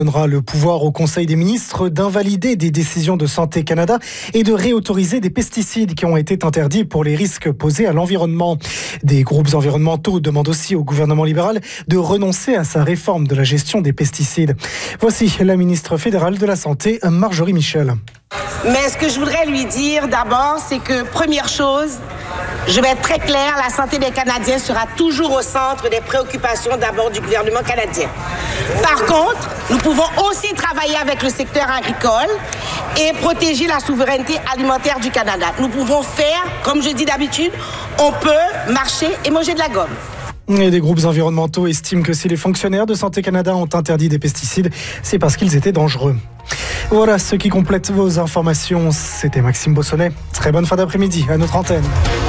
Donnera le pouvoir au Conseil des ministres d'invalider des décisions de Santé Canada et de réautoriser des pesticides qui ont été interdits pour les risques posés à l'environnement. Des groupes environnementaux demandent aussi au gouvernement libéral de renoncer à sa réforme de la gestion des pesticides. Voici la ministre fédérale de la Santé, Marjorie Michel. Mais ce que je voudrais lui dire d'abord, c'est que première chose, je vais être très claire, la santé des Canadiens sera toujours au centre des préoccupations d'abord du gouvernement canadien. Par contre, nous pouvons aussi travailler avec le secteur agricole et protéger la souveraineté alimentaire du Canada. Nous pouvons faire, comme je dis d'habitude, on peut marcher et manger de la gomme. Et des groupes environnementaux estiment que si les fonctionnaires de Santé Canada ont interdit des pesticides, c'est parce qu'ils étaient dangereux. Voilà ce qui complète vos informations. C'était Maxime Bossonnet. Très bonne fin d'après-midi à notre antenne.